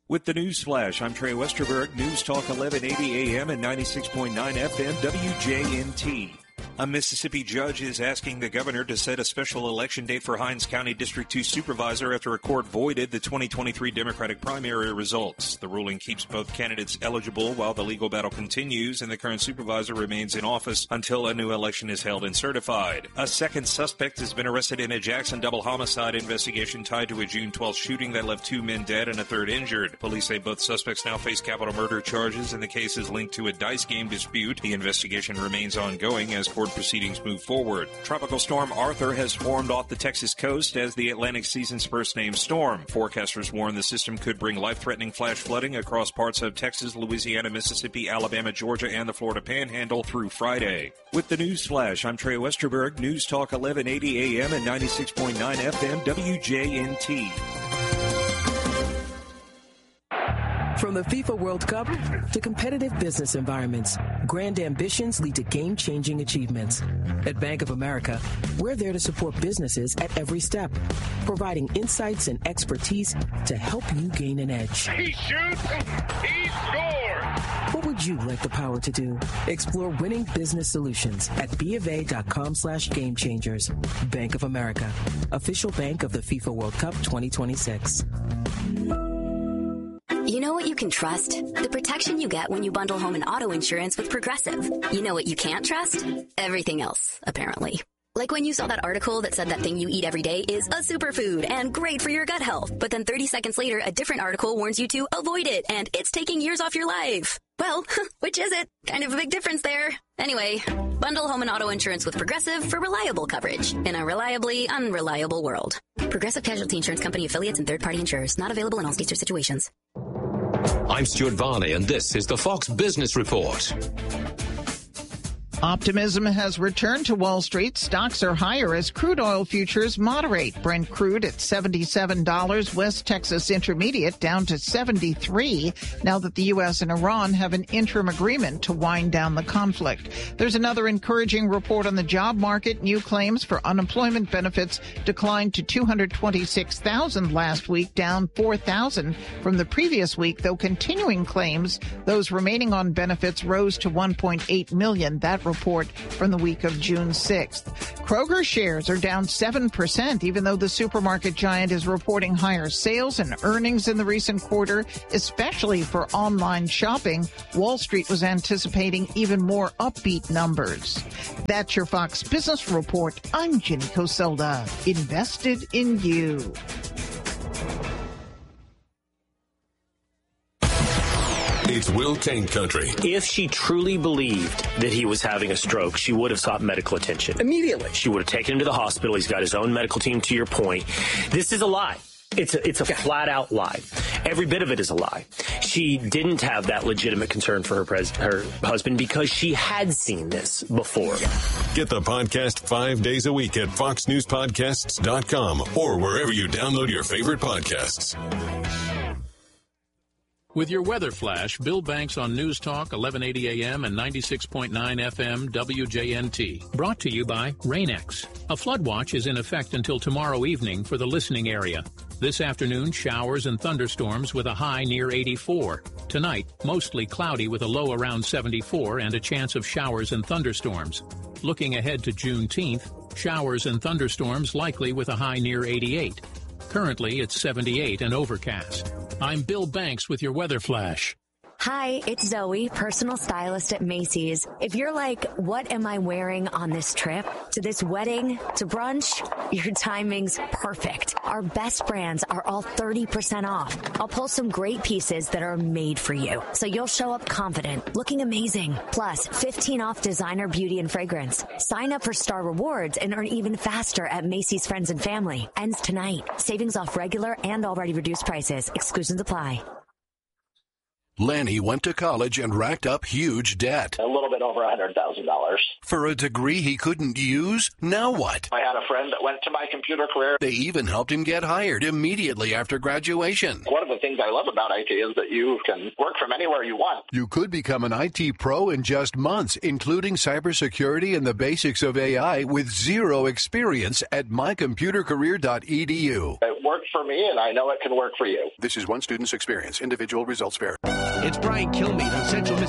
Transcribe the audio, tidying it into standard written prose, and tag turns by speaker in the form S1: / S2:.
S1: With the News Flash, I'm Trey Westerberg, News Talk 1180 AM and 96.9 FM WJNT. A Mississippi judge is asking the governor to set a special election date for Hinds County District 2 supervisor after a court voided the 2023 Democratic primary results. The ruling keeps both candidates eligible while the legal battle continues, and the current supervisor remains in office until a new election is held and certified. A second suspect has been arrested in a Jackson double homicide investigation tied to a June 12th shooting that left 2 men dead and a third injured. Police say both suspects now face capital murder charges, and the case is linked to a dice game dispute. The investigation remains ongoing as court proceedings move forward. Tropical storm Arthur has formed off the Texas coast as the Atlantic season's first named storm. Forecasters warn the system could bring life-threatening flash flooding across parts of Texas, Louisiana, Mississippi, Alabama, Georgia, and the Florida Panhandle through Friday. With the News Flash, I'm Trey Westerberg, News Talk 1180 AM and 96.9 FM WJNT.
S2: From the FIFA World Cup to competitive business environments, grand ambitions lead to game-changing achievements. At Bank of America, we're there to support businesses at every step, providing insights and expertise to help you gain an edge.
S3: He shoots, he scores!
S2: What would you like the power to do? Explore winning business solutions at BofA.com/gamechangers. Bank of America, official bank of the FIFA World Cup 2026.
S4: You know what you can trust? The protection you get when you bundle home and auto insurance with Progressive. You know what you can't trust? Everything else, apparently. Like when you saw that article that said that thing you eat every day is a superfood and great for your gut health. But then 30 seconds later, a different article warns you to avoid it and it's taking years off your life. Well, which is it? Kind of a big difference there. Anyway, bundle home and auto insurance with Progressive for reliable coverage in a reliably unreliable world. Progressive Casualty Insurance Company affiliates and third-party insurers. Not available in all states or situations.
S5: I'm Stuart Varney, and this is the Fox Business Report.
S6: Optimism has returned to Wall Street. Stocks are higher as crude oil futures moderate. Brent crude at $77, West Texas Intermediate down to $73, now that the U.S. and Iran have an interim agreement to wind down the conflict. There's another encouraging report on the job market. New claims for unemployment benefits declined to 226,000 last week, down 4,000 from the previous week, though continuing claims, those remaining on benefits, rose to 1.8 million. That report from the week of June 6th. Kroger shares are down 7%, even though the supermarket giant is reporting higher sales and earnings in the recent quarter, especially for online shopping. Wall Street was anticipating even more upbeat numbers. That's your Fox Business Report. I'm Ginny Coselda. Invested in you.
S5: It's Will Cain Country.
S7: If she truly believed that he was having a stroke, she would have sought medical attention immediately. She would have taken him to the hospital. He's got his own medical team, to your point. This is a lie. It's a flat-out lie. Every bit of it is a lie. She didn't have that legitimate concern for her husband because she had seen this before.
S5: Get the podcast 5 days a week at foxnewspodcasts.com or wherever you download your favorite podcasts.
S8: With your weather flash, Bill Banks on News Talk 1180 AM and 96.9 FM WJNT. Brought to you by Rain-X. A flood watch is in effect until tomorrow evening for the listening area. This afternoon, showers and thunderstorms with a high near 84. Tonight, mostly cloudy with a low around 74 and a chance of showers and thunderstorms. Looking ahead to Juneteenth, showers and thunderstorms likely with a high near 88. Currently, it's 78 and overcast. I'm Bill Banks with your weather flash.
S9: Hi, it's Zoe, personal stylist at Macy's. If you're like, what am I wearing on this trip? To this wedding? To brunch? Your timing's perfect. Our best brands are all 30% off. I'll pull some great pieces that are made for you, so you'll show up confident, looking amazing. Plus, 15 off designer beauty and fragrance. Sign up for Star Rewards and earn even faster at Macy's Friends and Family. Ends tonight. Savings off regular and already reduced prices. Exclusions apply.
S10: Lanny went to college and racked up huge debt.
S11: A little bit over $100,000.
S10: For a degree he couldn't use? Now what?
S11: I had a friend that went to My Computer Career.
S10: They even helped him get hired immediately after graduation.
S11: One of the things I love about IT is that you can work from anywhere you want.
S10: You could become an IT pro in just months, including cybersecurity and the basics of AI with zero experience at mycomputercareer.edu.
S11: It worked for me, and I know it can work for you.
S10: This is one student's experience. Individual results vary.
S12: It's Brian Kilmeade on Central